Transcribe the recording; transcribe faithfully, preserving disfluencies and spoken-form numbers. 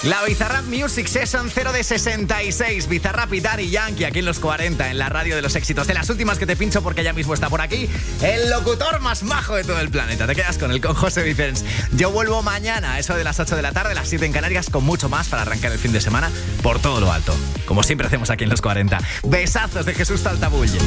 La Bizarrap Music Session cero de sesenta y seis. Bizarrap y Daddy Yankee aquí en los cuarenta, en la radio de los éxitos. De las últimas que te pincho porque ya mismo está por aquí el locutor más majo de todo el planeta. Te quedas con él, con José Vicens. Yo vuelvo mañana a eso de las ocho de la tarde, las siete en Canarias, con mucho más para arrancar el fin de semana por todo lo alto. Como siempre hacemos aquí en los cuarenta. Besazos de Jesús Taltabull.